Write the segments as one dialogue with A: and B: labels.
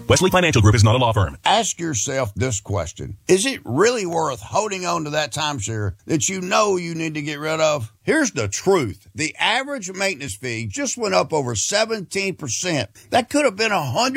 A: Wesley Financial Group is not a law firm.
B: Ask yourself this question. Is it really worth holding on to that timeshare that you know you need to get rid of? Here's the truth. The average maintenance fee just went up over 17%. That could have been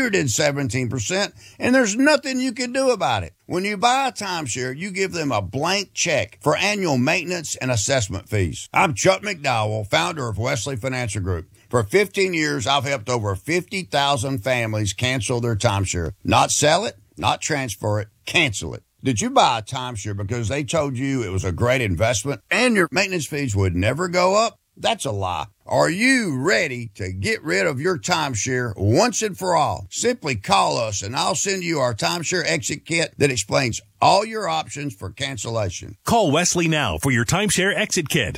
B: 117%, and there's nothing you can do about it. When you buy a timeshare, you give them a blank check for annual maintenance and assessment fees. I'm Chuck McDowell, founder of Wesley Financial Group. For 15 years, I've helped over 50,000 families cancel their timeshare. Not sell it, not transfer it, cancel it. Did you buy a timeshare because they told you it was a great investment and your maintenance fees would never go up? That's a lie. Are you ready to get rid of your timeshare once and for all? Simply call us and I'll send you our timeshare exit kit that explains all your options for cancellation.
A: Call Wesley now for your timeshare exit kit.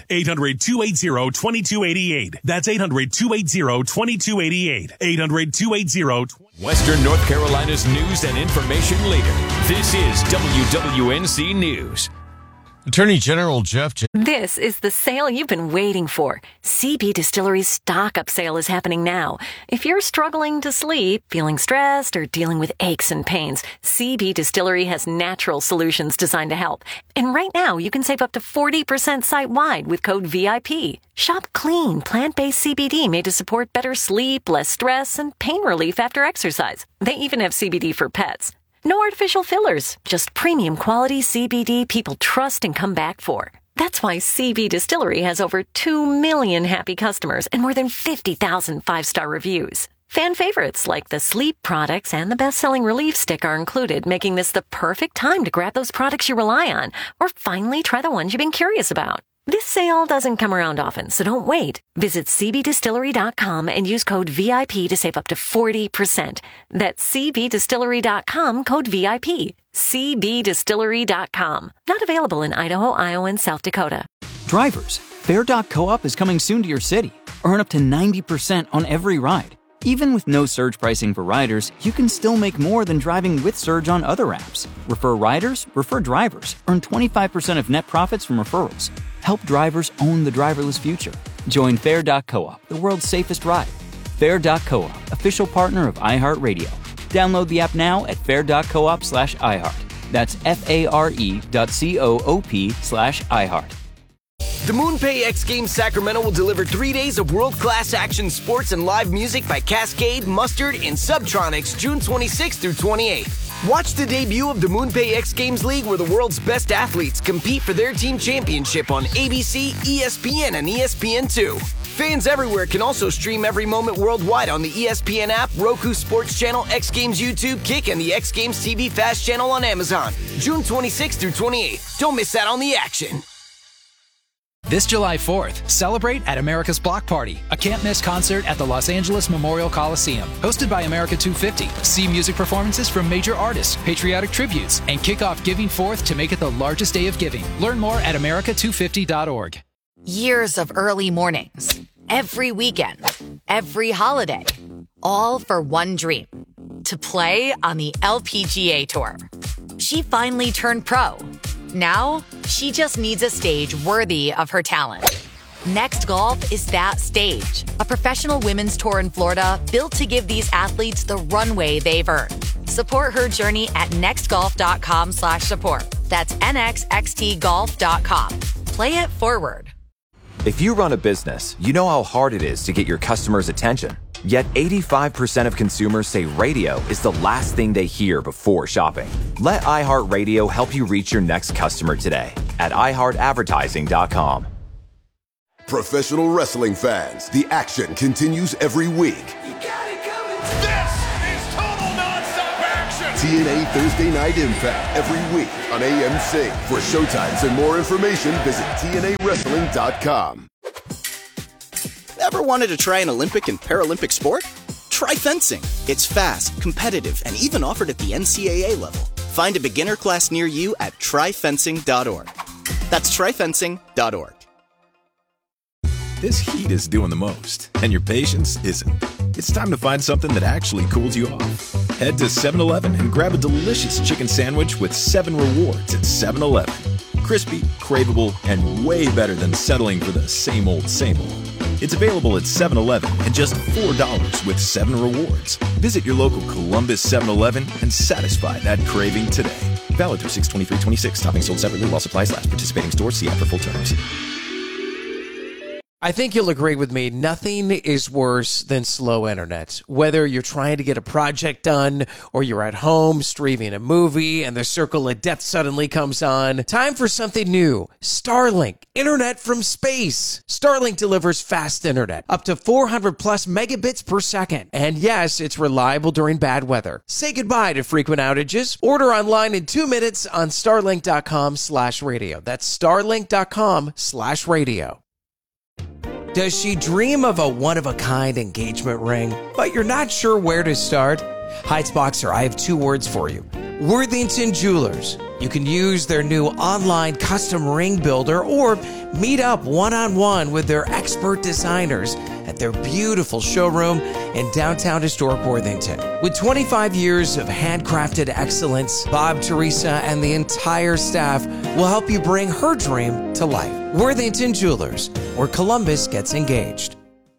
A: 800-280-2288. That's 800-280-2288. 800-280-2288.
C: Western North Carolina's news and information leader. This is WWNC News.
D: Attorney General Jeff.
E: This is the sale you've been waiting for. CB Distillery's stock-up sale is happening now. If you're struggling to sleep, feeling stressed, or dealing with aches and pains, CB Distillery has natural solutions designed to help. And right now, you can save up to 40% site-wide with code VIP. Shop clean, plant-based CBD made to support better sleep, less stress, and pain relief after exercise. They even have CBD for pets. No artificial fillers, just premium quality CBD people trust and come back for. That's why CB Distillery has over 2 million happy customers and more than 50,000 five-star reviews. Fan favorites like the sleep products and the best-selling relief stick are included, making this the perfect time to grab those products you rely on or finally try the ones you've been curious about. This sale doesn't come around often, so don't wait. Visit cbdistillery.com and use code VIP to save up to 40%. That's cbdistillery.com, code VIP. cbdistillery.com. Not available in Idaho, Iowa, and South Dakota.
F: Drivers, Fair.coop is coming soon to your city. Earn up to 90% on every ride. Even with no surge pricing for riders, you can still make more than driving with Surge on other apps. Refer riders, refer drivers. Earn 25% of net profits from referrals. Help drivers own the driverless future. Join Fair.coop, the world's safest ride. Fair.coop, official partner of iHeartRadio. Download the app now at fair.coop/iHeart. That's FARE.coop/iHeart.
G: The MoonPay X Games Sacramento will deliver 3 days of world-class action sports and live music by Cascade, Mustard, and Subtronics June 26th through 28th. Watch the debut of the MoonPay X Games League where the world's best athletes compete for their team championship on ABC, ESPN, and ESPN2. Fans everywhere can also stream every moment worldwide on the ESPN app, Roku Sports Channel, X Games YouTube, Kick, and the X Games TV Fast channel on Amazon. June 26th through 28th. Don't miss out on the action.
H: This July 4th, celebrate at America's Block Party, a can't-miss concert at the Los Angeles Memorial Coliseum. Hosted by America 250, see music performances from major artists, patriotic tributes, and kick off Giving Forth to make it the largest day of giving. Learn more at america250.org.
I: Years of early mornings, every weekend, every holiday, all for one dream, to play on the LPGA Tour. She finally turned pro. Now, she just needs a stage worthy of her talent. Next Golf is that stage. A professional women's tour in Florida built to give these athletes the runway they've earned. Support her journey at nextgolf.com/support. That's nxxtgolf.com. Play it forward.
J: If you run a business, you know how hard it is to get your customers' attention. Yet 85% of consumers say radio is the last thing they hear before shopping. Let iHeartRadio help you reach your next customer today at iHeartAdvertising.com.
K: Professional wrestling fans, the action continues every week.
L: You got it coming. This is total nonstop action.
K: TNA Thursday Night Impact every week on AMC. For showtimes and more information, visit TNAWrestling.com.
M: Ever wanted to try an Olympic and Paralympic sport? Try fencing. It's fast, competitive, and even offered at the NCAA level. Find a beginner class near you at tryfencing.org. That's tryfencing.org.
N: This heat is doing the most, and your patience isn't. It's time to find something that actually cools you off. Head to 7-Eleven and grab a delicious chicken sandwich with 7 rewards at 7-Eleven. Crispy, craveable, and way better than settling for the same old, same old. It's available at 7-Eleven and just $4 with 7 rewards. Visit your local Columbus 7-Eleven and satisfy that craving today. Valid through 6/23/26. Toppings sold separately while supplies last. Participating stores. See app for full terms.
O: I think you'll agree with me. Nothing is worse than slow internet. Whether you're trying to get a project done or you're at home streaming a movie and the circle of death suddenly comes on. Time for something new. Starlink. Internet from space. Starlink delivers fast internet. Up to 400 plus megabits per second. And yes, it's reliable during bad weather. Say goodbye to frequent outages. Order online in 2 minutes on starlink.com/radio. That's starlink.com/radio. Does she dream of a one-of-a-kind engagement ring, but you're not sure where to start? Heights Boxer, I have 2 words for you. Worthington Jewelers. You can use their new online custom ring builder or meet up one-on-one with their expert designers at their beautiful showroom in downtown historic Worthington. With 25 years of handcrafted excellence, Bob, Teresa, and the entire staff will help you bring her dream to life. Worthington Jewelers, where Columbus gets engaged.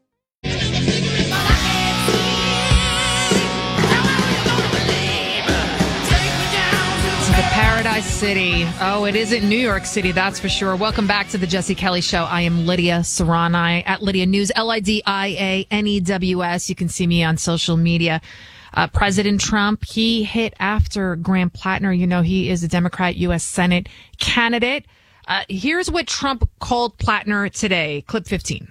P: Paradise City. Oh, it isn't New York City, that's for sure. Welcome back to the Jesse Kelly Show. I am Lydia Serrani at Lydia News, LIDIANEWS. You can see me on social media. President Trump, he hit after Graham Plattner. You know, he is a Democrat U.S. Senate candidate. Here's what Trump called Plattner today. Clip 15.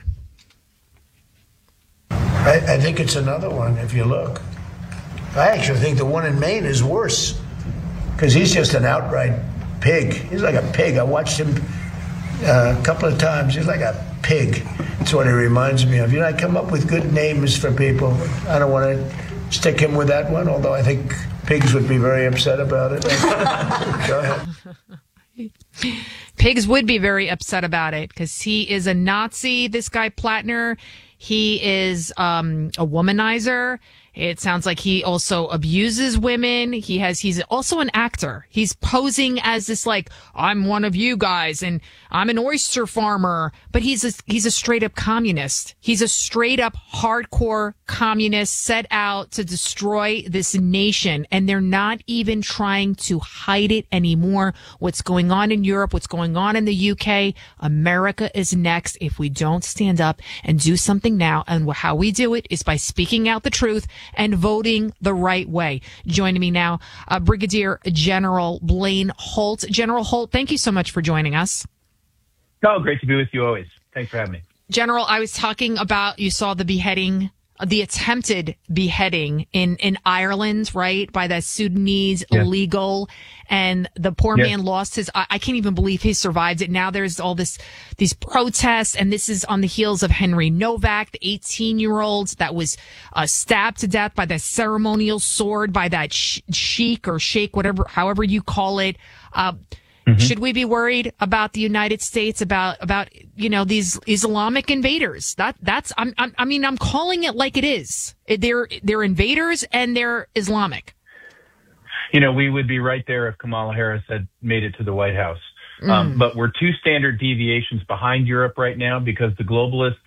Q: I think it's another one, if you look. I actually think the one in Maine is worse. Because he's just an outright pig. He's like a pig. I watched him a couple of times. He's like a pig. That's what he reminds me of. You know, I come up with good names for people. I don't want to stick him with that one, although I think pigs would be very upset about it. Go ahead.
P: Pigs would be very upset about it because he is a Nazi, this guy Plattner. He is a womanizer. It sounds like he also abuses women. He's also an actor. He's posing as this, like, I'm one of you guys and I'm an oyster farmer, but he's a straight up communist. He's a straight up hardcore communist set out to destroy this nation. And they're not even trying to hide it anymore. What's going on in Europe, what's going on in the UK, America is next if we don't stand up and do something now. And how we do it is by speaking out the truth and voting the right way. Joining me now, Brigadier General Blaine Holt. General Holt, thank you so much for joining us.
R: Oh, great to be with you always. Thanks for having me.
P: General, I was talking about, you saw the beheading, the attempted beheading in Ireland, right, by that Sudanese illegal, and the poor man lost his, I can't even believe he survived it. Now there's all these protests, and this is on the heels of Henry Novak, the 18-year-old that was stabbed to death by that ceremonial sword by that sheik or sheikh, whatever, however you call it. Should we be worried about the United States, about these Islamic invaders? I'm calling it like it is. They're invaders and they're Islamic.
R: You know, we would be right there if Kamala Harris had made it to the White House. But we're 2 standard deviations behind Europe right now because the globalists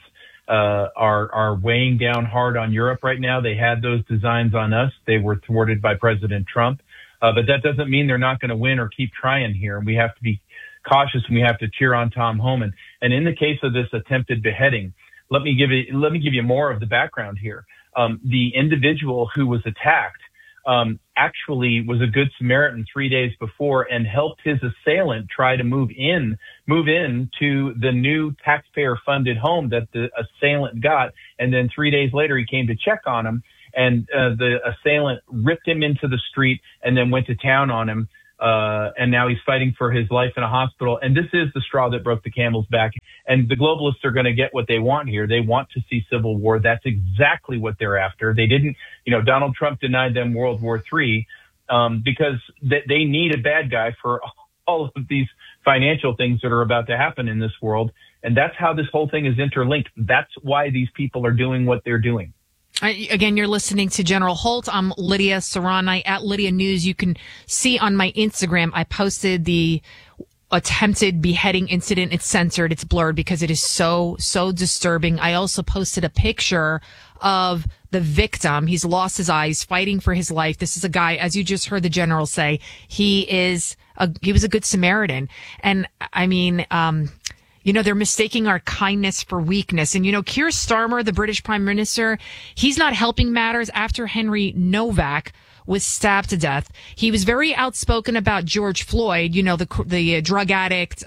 R: are weighing down hard on Europe right now. They had those designs on us. They were thwarted by President Trump. But that doesn't mean they're not going to win or keep trying here. And we have to be cautious and we have to cheer on Tom Homan. And in the case of this attempted beheading, let me give you more of the background here. The individual who was attacked actually was a good Samaritan 3 days before and helped his assailant try to move in to the new taxpayer funded home that the assailant got. And then 3 days later, he came to check on him. And the assailant ripped him into the street and then went to town on him. And now he's fighting for his life in a hospital. And this is the straw that broke the camel's back. And the globalists are going to get what they want here. They want to see civil war. That's exactly what they're after. They didn't, Donald Trump denied them World War III because they need a bad guy for all of these financial things that are about to happen in this world. And that's how this whole thing is interlinked. That's why these people are doing what they're doing.
P: Again, you're listening to General Holt. I'm Lydia Serrani at Lydia News. You can see on my Instagram, I posted the attempted beheading incident. It's censored. It's blurred because it is so disturbing. I also posted a picture of the victim. He's lost his eyes, fighting for his life. This is a guy, as you just heard the general say, he was a good Samaritan. And I mean, they're mistaking our kindness for weakness. And, Keir Starmer, the British Prime Minister, he's not helping matters after Henry Novak was stabbed to death. He was very outspoken about George Floyd, the drug addict,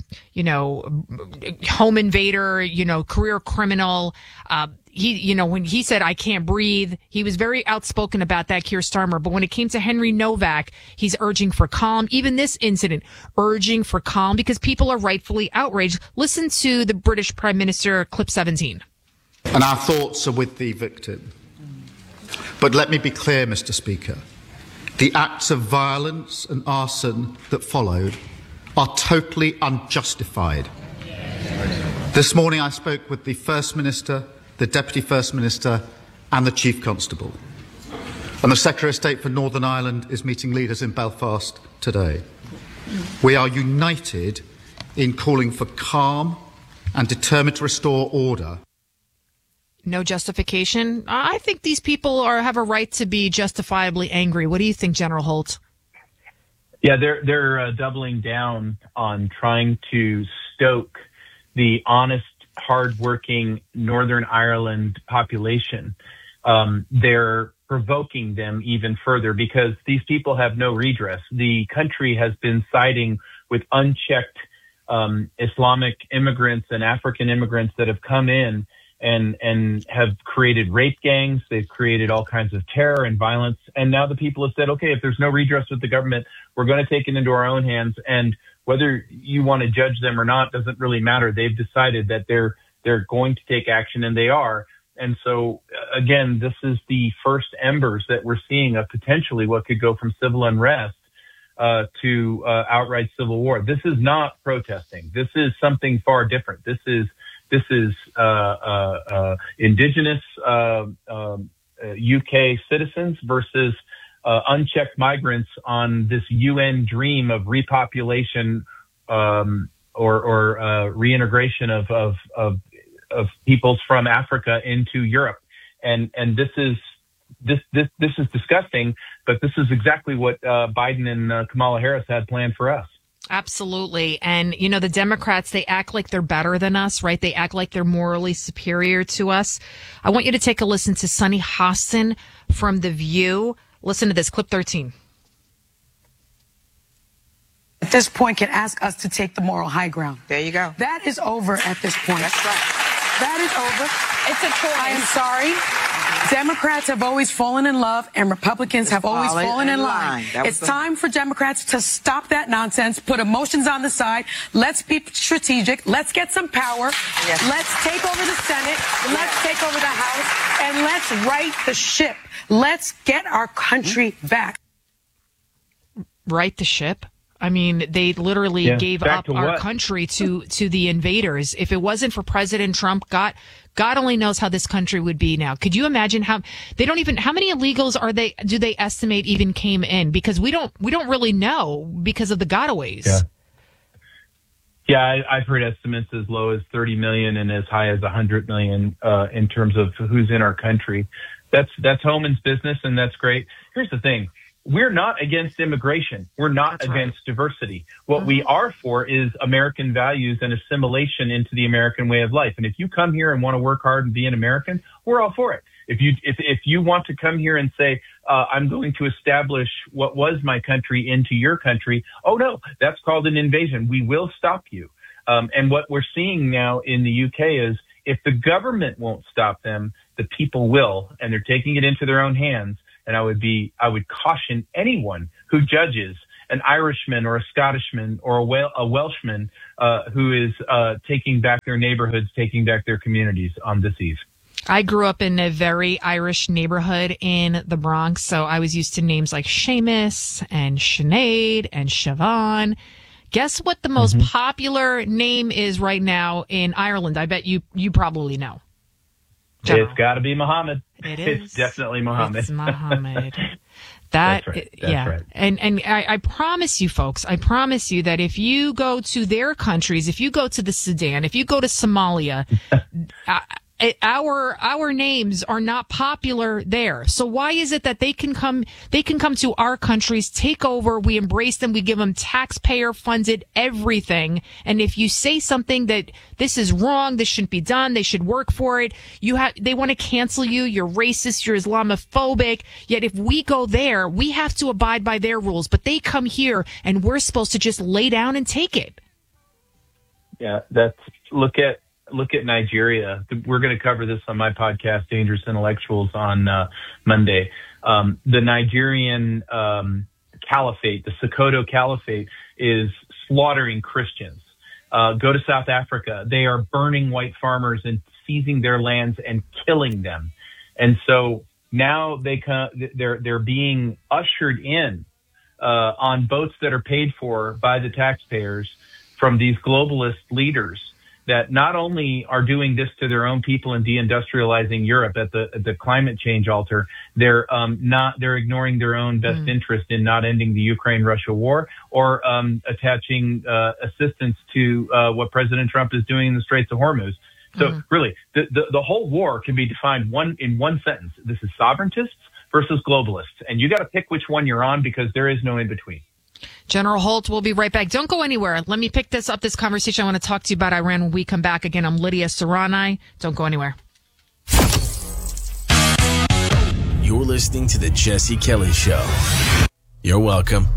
P: home invader, career criminal. When he said, I can't breathe, he was very outspoken about that, Keir Starmer. But when it came to Henry Novak, he's urging for calm. Even this incident, urging for calm because people are rightfully outraged. Listen to the British Prime Minister, clip 17.
S: And our thoughts are with the victim. But let me be clear, Mr. Speaker. The acts of violence and arson that followed are totally unjustified. This morning I spoke with the First Minister, the Deputy First Minister and the Chief Constable. And the Secretary of State for Northern Ireland is meeting leaders in Belfast today. We are united in calling for calm and determined to restore order.
P: No justification. I think these people have a right to be justifiably angry. What do you think, General Holt?
R: Yeah, they're doubling down on trying to stoke the honest, hardworking Northern Ireland population. They're provoking them even further because these people have no redress. The country has been siding with unchecked Islamic immigrants and African immigrants that have come in and have created rape gangs. They've created all kinds of terror and violence. And now the people have said, okay, if there's no redress with the government, we're going to take it into our own hands. And whether you want to judge them or not doesn't really matter. They've decided that they're going to take action, and they are. And so, again, this is the first embers that we're seeing of potentially what could go from civil unrest to outright civil war. This is not protesting. This is something far different. This is indigenous UK citizens versus unchecked migrants on this UN dream of repopulation or reintegration of peoples from Africa into Europe, and this is disgusting. But this is exactly what Biden and Kamala Harris had planned for us.
P: Absolutely. And, the Democrats, they act like they're better than us, right? They act like they're morally superior to us. I want you to take a listen to Sunny Hostin from The View. Listen to this, clip 13.
T: At this point can ask us to take the moral high ground.
U: There you go.
T: That is over at this point.
U: That's right.
T: That is over. It's a choice. I am sorry. Democrats have always fallen in love, and Republicans have always fallen in line. It's time for Democrats to stop that nonsense, put emotions on the side. Let's be strategic. Let's get some power. Yes. Let's take over the Senate. Let's take over the House. And let's right the ship. Let's get our country back.
P: Right the ship? I mean, they literally gave up our country to the invaders. If it wasn't for President Trump, God only knows how this country would be now. Could you imagine how many illegals do they estimate even came in? Because we don't really know because of the gotaways.
R: Yeah, I've heard estimates as low as 30 million and as high as 100 million in terms of who's in our country. That's Homan's business, and that's great. Here's the thing. We're not against immigration. We're not against diversity. What we are for is American values and assimilation into the American way of life. And if you come here and want to work hard and be an American, we're all for it. If you want to come here and say, I'm going to establish what was my country into your country, oh no, that's called an invasion. We will stop you. And what we're seeing now in the UK is if the government won't stop them, the people will, and they're taking it into their own hands. And I would caution anyone who judges an Irishman or a Scottishman or a Welshman who is taking back their neighborhoods, taking back their communities on this eve.
P: I grew up in a very Irish neighborhood in the Bronx, so I was used to names like Seamus and Sinead and Siobhan. Guess what the most popular name is right now in Ireland? I bet you probably know. General.
R: It's got to be Muhammad.
P: It is.
R: It's definitely Muhammad.
P: It's Muhammad.
R: That's right. That's right.
P: And I promise you, folks, I promise you that if you go to their countries, if you go to the Sudan, if you go to Somalia, our names are not popular there. So why is it that they can come to our countries, take over, we embrace them, we give them taxpayer funded everything. And if you say something that this is wrong, this shouldn't be done, they should work for it, they want to cancel you, you're racist, you're Islamophobic. Yet if we go there, we have to abide by their rules, but they come here and we're supposed to just lay down and take it.
R: Yeah, look at Nigeria. We're going to cover this on my podcast, Dangerous Intellectuals, on Monday. The Nigerian caliphate, the Sokoto caliphate, is slaughtering Christians. Go to South Africa. They are burning white farmers and seizing their lands and killing them. And so now they're being ushered in on boats that are paid for by the taxpayers from these globalist leaders that not only are doing this to their own people and deindustrializing Europe at the climate change altar, they're ignoring their own best interest in not ending the Ukraine-Russia war or attaching assistance to what President Trump is doing in the Straits of Hormuz. So really, the whole war can be defined in one sentence. This is sovereigntists versus globalists, and you got to pick which one you're on because there is no in between.
P: General Holt, we'll be right back. Don't go anywhere. Let me pick this conversation. I want to talk to you about Iran when we come back. Again, I'm Lydia Serrani. Don't go anywhere.
U: You're listening to The Jesse Kelly Show. You're welcome.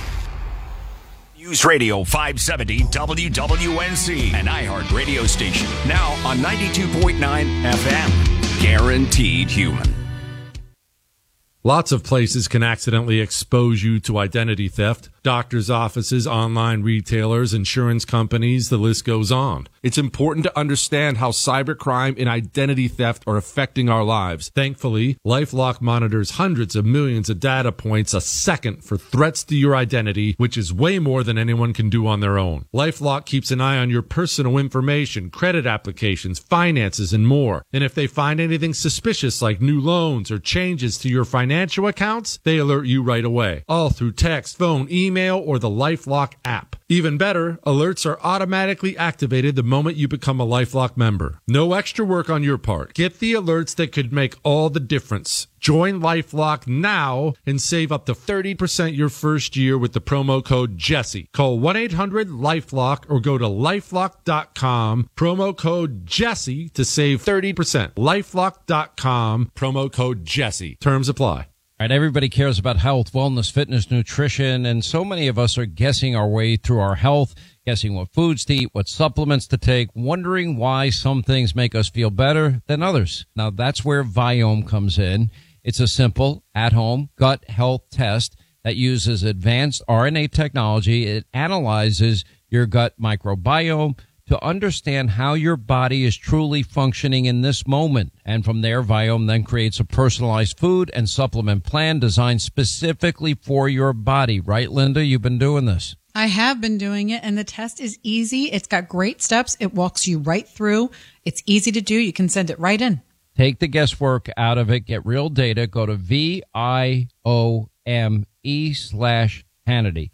C: News Radio 570 WWNC, an iHeart radio station. Now on 92.9 FM. Guaranteed human.
V: Lots of places can accidentally expose you to identity theft. Doctors' offices, online retailers, insurance companies, the list goes on. It's important to understand how cybercrime and identity theft are affecting our lives. Thankfully, LifeLock monitors hundreds of millions of data points a second for threats to your identity, which is way more than anyone can do on their own. LifeLock keeps an eye on your personal information, credit applications, finances, and more. And if they find anything suspicious like new loans or changes to your financial accounts, they alert you right away. All through text, phone, email, or the LifeLock app. Even better, alerts are automatically activated the moment you become a LifeLock member. No extra work on your part. Get the alerts that could make all the difference. Join LifeLock now and save up to 30% your first year with the promo code Jesse. Call 1-800-LifeLock or go to LifeLock.com, promo code Jesse to save 30%. LifeLock.com, promo code Jesse. Terms apply.
W: All right, everybody cares about health, wellness, fitness, nutrition, and so many of us are guessing our way through our health, guessing what foods to eat, what supplements to take, wondering why some things make us feel better than others. Now, that's where Viome comes in. It's a simple, at-home gut health test that uses advanced RNA technology. It analyzes your gut microbiome to understand how your body is truly functioning in this moment. And from there, Viome then creates a personalized food and supplement plan designed specifically for your body. Right, Linda? You've been doing this.
X: I have been doing it, and the test is easy. It's got great steps. It walks you right through. It's easy to do. You can send it right in.
W: Take the guesswork out of it. Get real data. Go to VIOME/Hannity.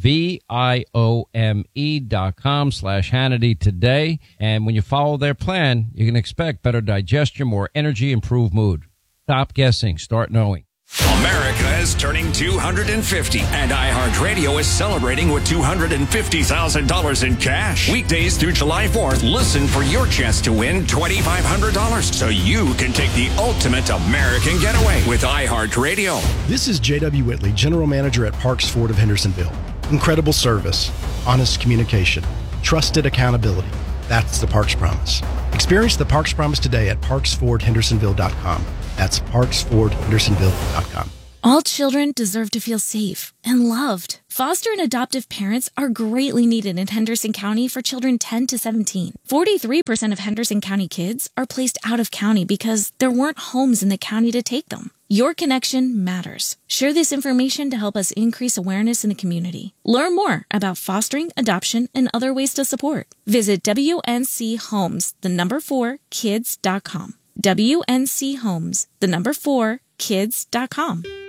W: VIOME.com/Hannity today. And when you follow their plan, you can expect better digestion, more energy, improved mood. Stop guessing. Start knowing.
C: America is turning 250, and iHeartRadio is celebrating with $250,000 in cash. Weekdays through July 4th, listen for your chance to win $2,500 so you can take the ultimate American getaway with iHeartRadio.
Y: This is J.W. Whitley, General Manager at Parks Ford of Hendersonville. Incredible service, honest communication, trusted accountability. That's the Parks Promise. Experience the Parks Promise today at parksfordhendersonville.com. That's parksfordhendersonville.com.
Z: All children deserve to feel safe and loved. Foster and adoptive parents are greatly needed in Henderson County for children 10 to 17. 43% of Henderson County kids are placed out of county because there weren't homes in the county to take them. Your connection matters. Share this information to help us increase awareness in the community. Learn more about fostering, adoption, and other ways to support. Visit WNCHomes4kids.com. WNC Homes, the number 4, kids.com.